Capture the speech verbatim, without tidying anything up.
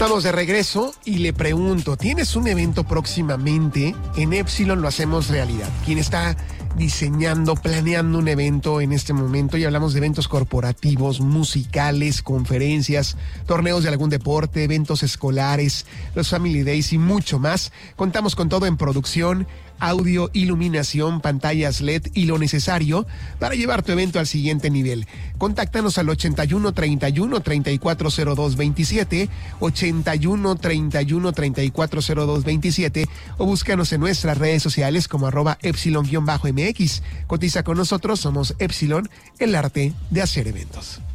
Estamos de regreso y le pregunto, ¿tienes un evento próximamente? En Epsilon lo hacemos realidad. ¿Quién está diseñando, planeando un evento en este momento? Y hablamos de eventos corporativos, musicales, conferencias, torneos de algún deporte, eventos escolares, los Family Days y mucho más. Contamos con todo en producción, audio, iluminación, pantallas L E D y lo necesario para llevar tu evento al siguiente nivel. Contáctanos al ochenta y uno, treinta y uno, treinta y cuatro cero dos veintisiete, ochenta y uno, treinta y uno, treinta y cuatro cero dos veintisiete o búscanos en nuestras redes sociales como arroba epsilon-mx. Cotiza con nosotros, somos Epsilon, el arte de hacer eventos.